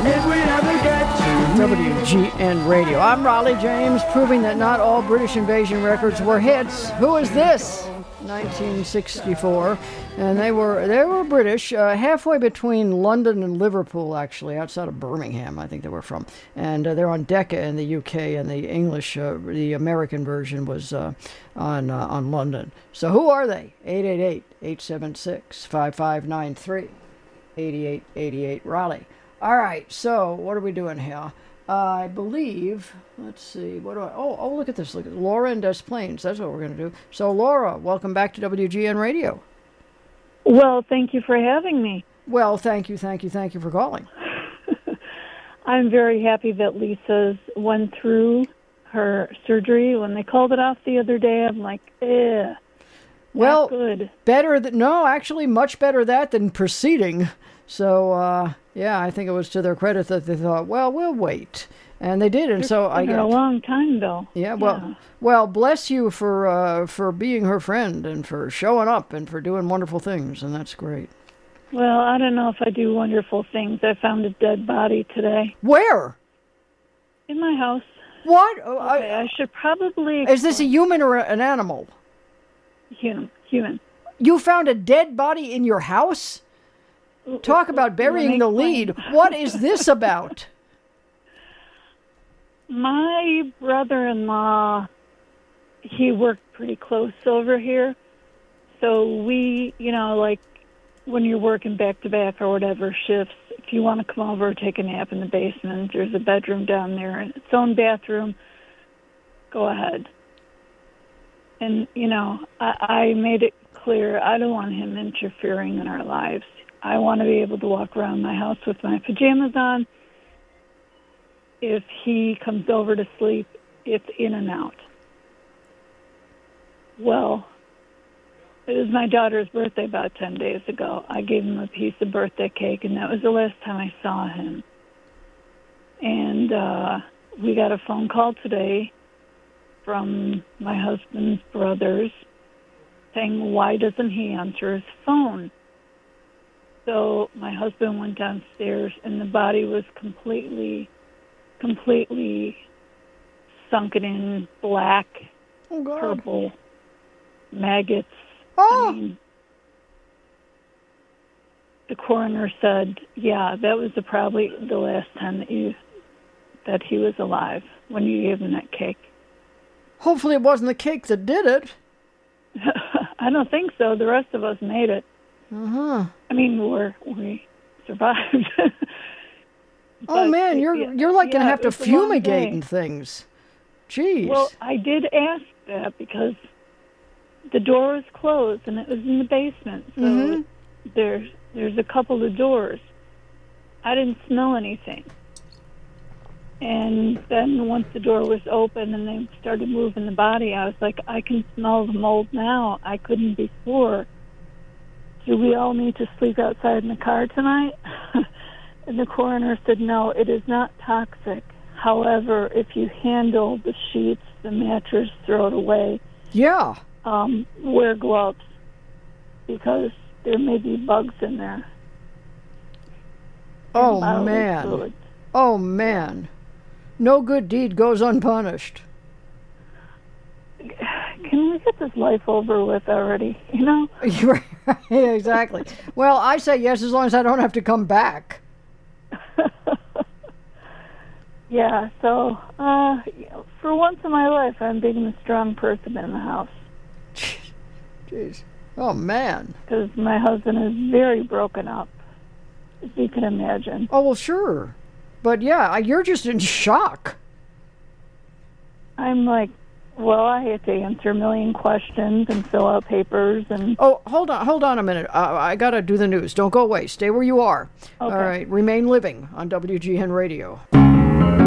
If we ever get to WGN Radio. I'm Raleigh James, proving that not all British Invasion records were hits. Who is this? 1964, and they were British, halfway between London and Liverpool, actually, outside of Birmingham, I think they were from. And they're on Decca in the UK, and the English, the American version was on London. So who are they? 888-876-5593, 8888 Raleigh. All right, so what are we doing here? I believe, let's see, what do I, oh, look at this, look at Laura in Des Plaines, that's what we're going to do. So Laura, welcome back to WGN Radio. Well, thank you for having me. Well, thank you for calling. I'm very happy that Lisa's went through her surgery. When they called it off the other day, I'm like, well, good. Actually much better that than proceeding. So, yeah, I think it was to their credit that they thought, well, we'll wait. And they did, and so I got a long time, though. Yeah, well, bless you for being her friend and for showing up and for doing wonderful things, and that's great. Well, I don't know if I do wonderful things. I found a dead body today. Where? In my house. What? Okay, I should probably... Is this a human or an animal? Human. You found a dead body in your house? Talk about burying the lead. What is this about? My brother-in-law, he worked pretty close over here. So we, like when you're working back-to-back or whatever shifts, if you want to come over and take a nap in the basement, there's a bedroom down there and its own bathroom, go ahead. And, I made it clear I don't want him interfering in our lives. I want to be able to walk around my house with my pajamas on. If he comes over to sleep, it's in and out. Well, it was my daughter's birthday about 10 days ago. I gave him a piece of birthday cake, and that was the last time I saw him. And we got a phone call today from my husband's brothers saying, why doesn't he answer his phone? So my husband went downstairs, and the body was completely sunken in black, purple maggots. Oh. I mean, the coroner said, yeah, that was probably the last time that he was alive when you gave him that cake. Hopefully it wasn't the cake that did it. I don't think so. The rest of us made it. Uh-huh. I mean, we survived. Oh, man, you're like going to have to fumigate and things. Jeez. Well, I did ask that because the door was closed and it was in the basement. So there's a couple of doors. I didn't smell anything. And then once the door was open and they started moving the body, I was like, I can smell the mold now. I couldn't before. Do we all need to sleep outside in the car tonight? And the coroner said, no, it is not toxic. However, if you handle the sheets, the mattress, throw it away. Yeah. Wear gloves because there may be bugs in there. Oh, man. Oh, man. No good deed goes unpunished. Can we get this life over with already, Yeah, exactly. Well, I say yes as long as I don't have to come back. Yeah, so for once in my life, I'm being the strong person in the house. Jeez. Oh, man. Because my husband is very broken up, as you can imagine. Oh, well, sure. But, yeah, you're just in shock. I'm like, well, I had to answer a million questions and fill out papers and... Oh, hold on a minute. I got to do the news. Don't go away. Stay where you are. Okay. All right. Remain living on WGN Radio.